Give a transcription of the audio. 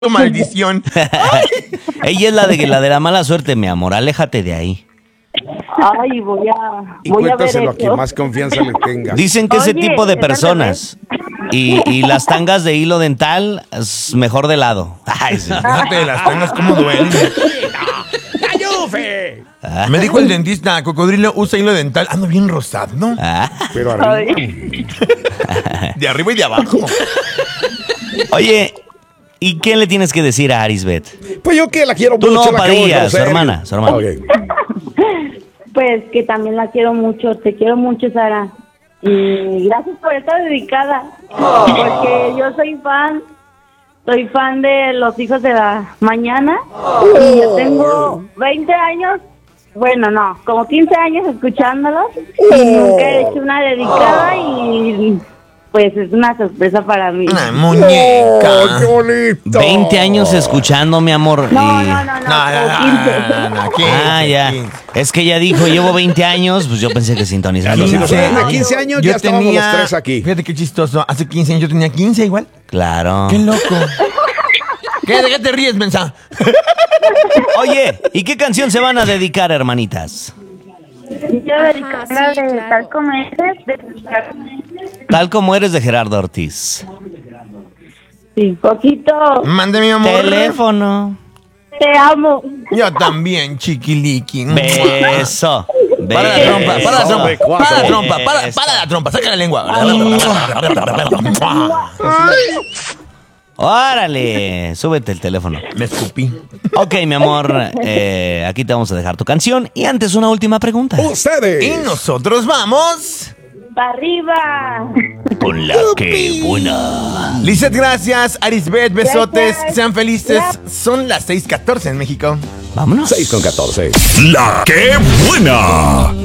Maldición. Ella es la de la mala suerte, mi amor. Aléjate de ahí. Ay, voy a ver Cuéntaselo a quien eso. más confianza le tenga. Dicen que ese Oye, tipo de es al personas y las tangas de hilo dental es mejor de lado. Ay, sí. Fíjate de las tangas cómo duelen. ¡Ayufe! Me dijo el dentista, Cocodrilo usa hilo dental. Ando bien rosado, ¿no? Ah. Pero arriba. Ay, De arriba y de abajo. Oye, ¿y qué le tienes que decir a Arisbet? Pues yo que la quiero Tú mucho. no, la quiero Padilla, su conocer. hermana. Ok. pues que también la quiero mucho, te quiero mucho, Sara. Y gracias por estar dedicada, porque yo soy fan de Los Hijos de la Mañana. Y yo tengo 20 años, bueno, no, como 15 años escuchándolos. Y nunca he hecho una dedicada y pues es una sorpresa para mí. Una ¡Oh, muñeca. qué bonito! 20 años escuchando, mi amor. No, y- como 15. 15, Ah, ya. 15. Es que ella dijo, llevo 20 años, pues yo pensé que sintonizaba. Si nos Sí. fueran a 15 años, ya estábamos los tres aquí. Fíjate qué chistoso. Hace 15 años yo tenía 15 igual. Claro. Qué loco. ¿De qué te ríes, mensa? Oye, ¿y qué canción se van a dedicar, hermanitas? Yo dedicarla sí, de claro. tal como eres, Tal como eres de Gerardo Ortiz. sí, poquito, Mande mi amor. Teléfono. te amo. Yo también, chiquiliqui. Beso. Para la trompa, para la trompa, Beso. para la trompa, para la trompa, saca la lengua. Órale, súbete el teléfono. Me escupí. Ok, mi amor, aquí te vamos a dejar tu canción. Y antes, una última pregunta. Ustedes. Y nosotros vamos. ¡Para arriba! Con la que buena. Lizeth, gracias. Arisbet, besotes. Gracias. Sean felices. Son las 6:14 en México. Vámonos. 6:14. La que buena.